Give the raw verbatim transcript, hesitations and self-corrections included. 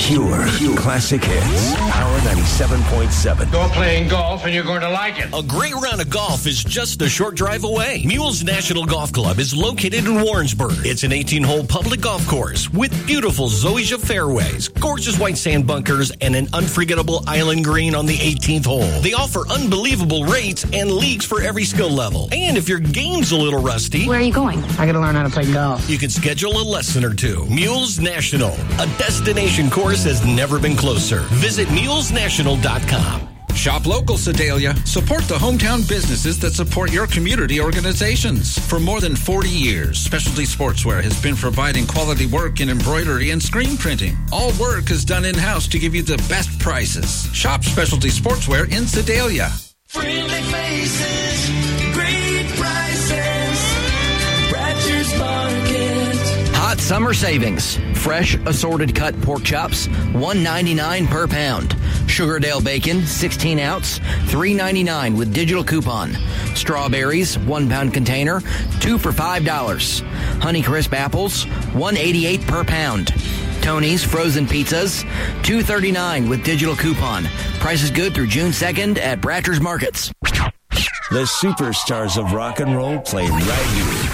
Pure, pure classic hits. Power ninety-seven point seven. Go playing golf and you're going to like it. A great round of golf is just a short drive away. Mules National Golf Club is located in Warrensburg. It's an eighteen-hole public golf course with beautiful zoysia fairways, gorgeous white sand bunkers, and an unforgettable island green on the eighteenth hole. They offer unbelievable rates and leagues for every skill level. And if your game's a little rusty, where are you going? I got to learn how to play golf. You can schedule a lesson or two. Mules National, a destination course has never been closer. Visit mules national dot com. Shop local, Sedalia. Support the hometown businesses that support your community organizations. For more than forty years, Specialty Sportswear has been providing quality work in embroidery and screen printing. All work is done in-house to give you the best prices. Shop Specialty Sportswear in Sedalia. Friendly faces, great prices, Bratcher's Market. Hot summer savings. Fresh assorted cut pork chops, one ninety-nine per pound. Sugardale bacon, sixteen ounce, three ninety-nine with digital coupon. Strawberries, one pound container, two for five dollars. Honeycrisp apples, one eighty-eight per pound. Tony's frozen pizzas, two thirty-nine with digital coupon. Price is good through June second at Bratcher's Markets. The superstars of rock and roll play right here.